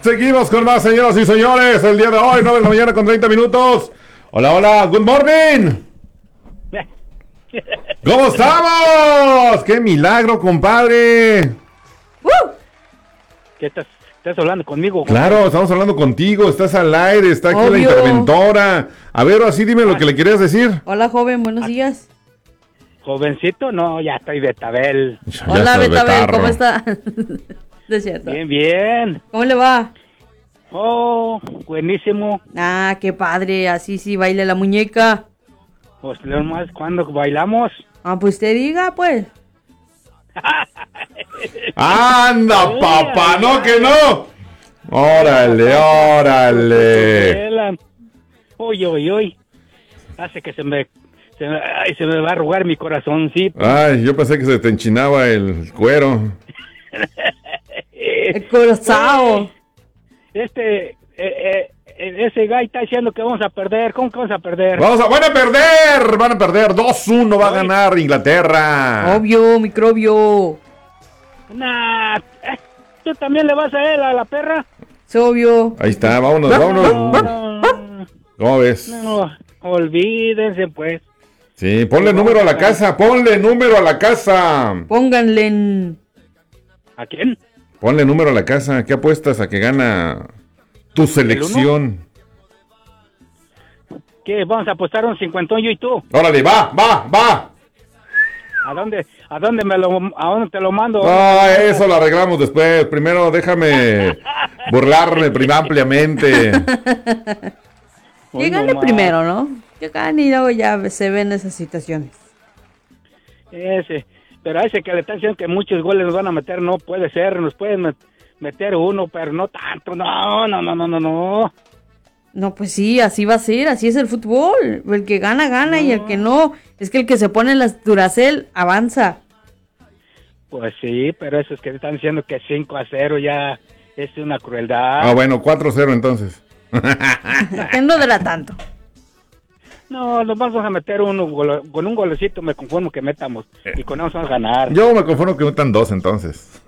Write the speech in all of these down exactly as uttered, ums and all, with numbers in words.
Seguimos con más, señoras y señores. El día de hoy, nueve de la mañana con treinta minutos. Hola, hola, good morning. ¿Cómo estamos? ¡Qué milagro, compadre! ¡Uh! ¿Qué estás, estás hablando conmigo? Claro, estamos hablando contigo. Estás al aire, está aquí Obvio. La interventora. A ver, así dime lo que le querías decir. Hola, joven, buenos días. Jovencito, no, ya estoy Betabel. Ya Hola, Betabel, ¿cómo está? Es cierto. Bien, bien. ¿Cómo le va? Oh, buenísimo. Ah, qué padre, así sí baila la muñeca. Pues lo más, ¿cuándo bailamos? Ah, pues te diga, pues. ¡Anda, papá! ¡No, que no! ¡Órale, órale! Uy, uy, uy. Hace que se me, se me... Ay, se me va a arrugar mi corazoncito. Ay, yo pensé que se te enchinaba el cuero. El corazón. Este, eh, eh, ese guy está diciendo que vamos a perder. ¿Cómo que vamos a perder? Vamos a, van a perder, van a perder. dos uno va a ganar Inglaterra. Obvio, microbio. Nah, eh, ¿tú también le vas a él, a la perra? Es obvio. Ahí está, vámonos, vámonos. No, ¿cómo ves? No, olvídense pues. Sí, ponle número a la casa, ponle número a la casa. Pónganle en... ¿A quién? Ponle número a la casa. ¿Qué apuestas a que gana tu selección? ¿Qué? Vamos a apostar un cincuentón yo y tú. Órale, va, va, va. ¿A dónde, a dónde me lo, a dónde te lo mando? Ah, eso lo arreglamos después. Primero déjame burlarme prima ampliamente. Que gane primero, ¿no? Que gane y luego ya se ven esas situaciones. Ese, pero a ese que le están diciendo que muchos goles nos van a meter, no puede ser, nos pueden meter uno, pero no tanto, no, no, no, no, no, no. No, pues sí, así va a ser, así es el fútbol. El que gana, gana, no. Y el que no, es que el que se pone en las Duracell avanza. Pues sí, pero esos que están diciendo que cinco a cero ya es una crueldad. Ah, bueno, cuatro a cero entonces. Que no dará tanto. No, nos vamos a meter uno, con un golecito me conformo que metamos, y con eso vamos a ganar. Yo me conformo que metan dos entonces.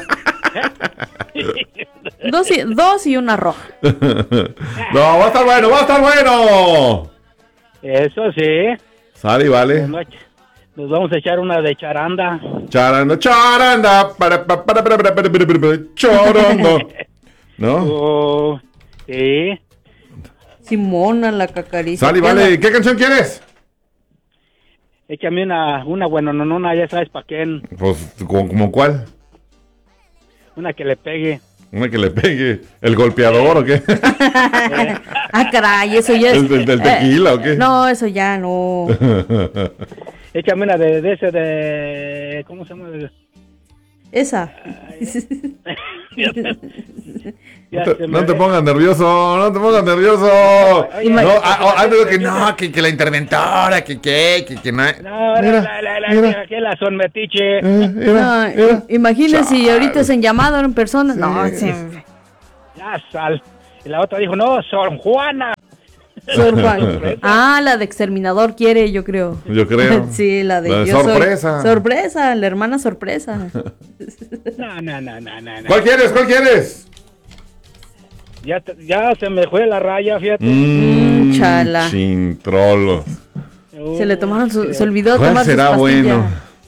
Dos y, dos y una roja. No, va a estar bueno, va a estar bueno. Eso sí. Sale y vale. Nos, nos vamos a echar una de charanda. Charanda, charanda. Para, para, para, para, para, para, para, para, charanda. ¿No? Oh, sí. Simona, la cacariza. Sale y vale. ¿Qué canción quieres? Échame una, una bueno, no, no, una, ya sabes para quién. Pues, ¿como, como cuál? Una que le pegue. Una que le pegue. ¿El golpeador o qué? Ah, caray, eso ya es... ¿El del, del tequila eh, o qué? No, eso ya no. Échame una de, de ese de... ¿Cómo se llama? Esa. ya, ya no te, no te pongas nervioso, no te pongas nervioso. Ay, no, antes de que no, que, que la interventora, que que, que, que no. No, mira, la, la, la, mira. Que la son metiche. Eh, mira, no, mira. Imagínese si ahorita es en llamado en persona. Sí. No, sí. Ya sal. Y la otra dijo, no, Sor Juana. Sor Juan. Ah, la de Exterminador quiere, yo creo. Yo creo. Sí, la de, la de yo sorpresa. Soy, sorpresa, la hermana sorpresa. No, no, no, no, no. ¿Cuál quieres? ¿Cuál quieres? Ya, te, ya se me fue la raya, fíjate. Mmm, chala. Sin trolos. Uh, se le tomaron, su, se olvidó ¿cuál tomar será bueno?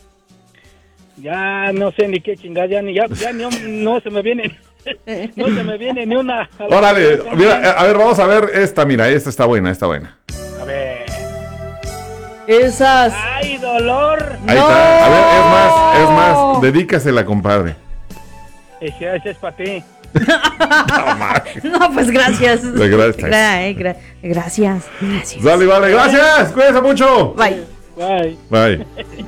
Ya no sé ni qué chingada, ya ni, ya, ya ni, no se me viene. No se me viene ni una. Órale, mira, a ver, vamos a ver esta, mira, esta está buena, está buena. A ver. Esas. ¡Ay, dolor! Ahí no. está, a ver, es más, es más, dedícasela, compadre. Ese, ese es para ti. No, no, pues gracias. Gracias. Gra gra gracias. Gracias. Dale, vale, gracias. Cuídense mucho. Bye. Bye. Bye.